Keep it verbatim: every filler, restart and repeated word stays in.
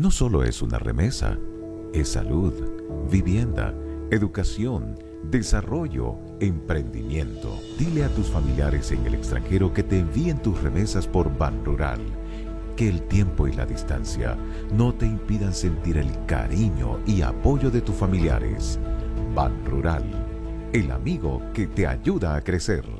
no solo es una remesa, es salud, vivienda, educación, desarrollo, emprendimiento. Dile a tus familiares en el extranjero que te envíen tus remesas por Banrural. Que el tiempo y la distancia no te impidan sentir el cariño y apoyo de tus familiares. Banrural, el amigo que te ayuda a crecer.